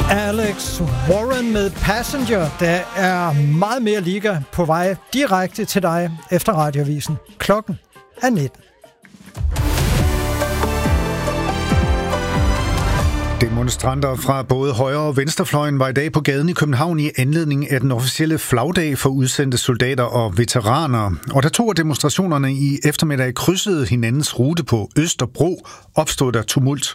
Alex Warren med Passenger. Der er meget mere liga på vej direkte til dig efter Radioavisen. Klokken er 19. Demonstranter fra både højre- og venstrefløjen var i dag på gaden i København i anledning af den officielle flagdag for udsendte soldater og veteraner. Og da to af demonstrationerne i eftermiddag krydsede hinandens rute på Østerbro, opstod der tumult.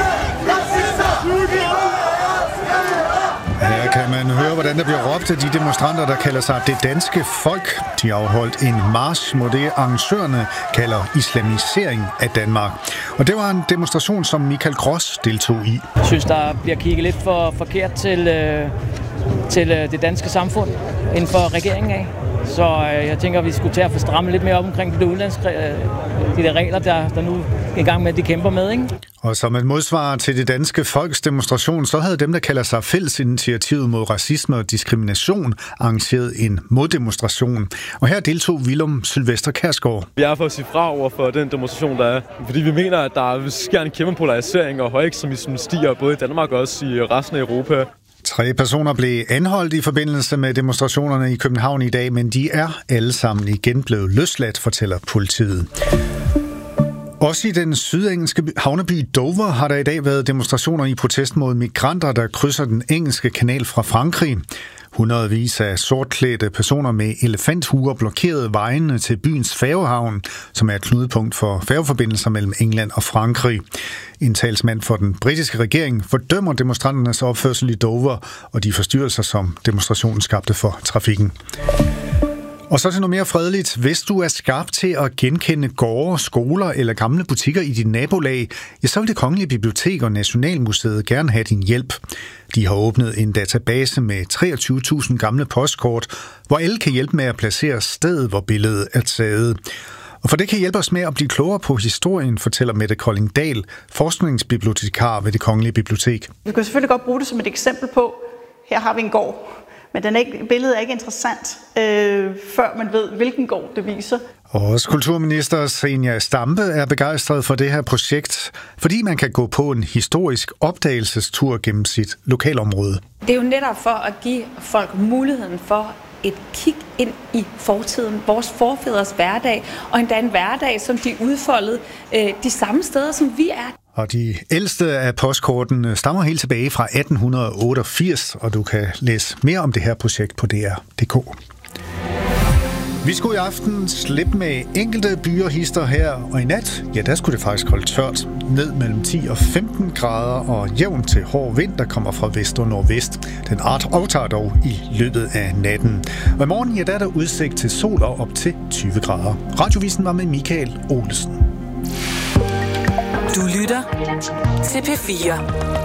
Her kan man høre, hvordan der bliver råbt af de demonstranter, der kalder sig det danske folk. De har afholdt en march mod det, arrangørerne kalder islamisering af Danmark. Og det var en demonstration, som Michael Gross deltog i. Jeg synes, der bliver kigget lidt for forkert til det danske samfund inden for regeringen af. Så jeg tænker, at vi skulle til at få strammet lidt mere op omkring de der regler, der nu er i gang med, at de kæmper med, ikke? Og som et modsvar til det danske folks demonstration, så havde dem, der kalder sig Fællesinitiativet mod racisme og diskrimination, arrangeret en moddemonstration. Og her deltog Willum Sylvester Kjærsgaard. Vi er for at sige fra over for den demonstration, der er. Fordi vi mener, at der sker en kæmpe polarisering og højekstremismen stiger både i Danmark og også i resten af Europa. 3 personer blev anholdt i forbindelse med demonstrationerne i København i dag, men de er alle sammen igen blevet løsladt, fortæller politiet. Også i den sydengelske havneby Dover har der i dag været demonstrationer i protest mod migranter, der krydser den engelske kanal fra Frankrig. Hundredvis af sortklædte personer med elefanthuer blokerede vejene til byens færgehavn, som er et knudepunkt for færgeforbindelser mellem England og Frankrig. En talsmand for den britiske regering fordømmer demonstranternes opførsel i Dover og de forstyrrelser, som demonstrationen skabte for trafikken. Og så til noget mere fredeligt. Hvis du er skarp til at genkende gårde, skoler eller gamle butikker i dit nabolag, ja, så vil Det Kongelige Bibliotek og Nationalmuseet gerne have din hjælp. De har åbnet en database med 23.000 gamle postkort, hvor alle kan hjælpe med at placere stedet, hvor billedet er taget. Og for det kan hjælpe os med at blive klogere på historien, fortæller Mette Koldingdal, forskningsbibliotekar ved Det Kongelige Bibliotek. Vi kan selvfølgelig godt bruge det som et eksempel på, her har vi en gård. Men billedet er ikke interessant, før man ved, hvilken gård det viser. Og også kulturminister Zenia Stampe er begejstret for det her projekt, fordi man kan gå på en historisk opdagelsestur gennem sit lokalområde. Det er jo netop for at give folk muligheden for et kig ind i fortiden, vores forfædres hverdag, og endda en hverdag, som de udfoldede de samme steder, som vi er. Og de ældste af postkortene stammer helt tilbage fra 1888, og du kan læse mere om det her projekt på dr.dk. Vi skulle i aften slippe med enkelte byerhister her, og i nat, ja, der skulle det faktisk holde tørt. Ned mellem 10 og 15 grader og jævn til hård vind, der kommer fra vest og nordvest. Den aftager dog i løbet af natten. Og i morgen, ja, der er der udsigt til sol og op til 20 grader. Radiovisen var med Michael Olesen. Du lytter til P4.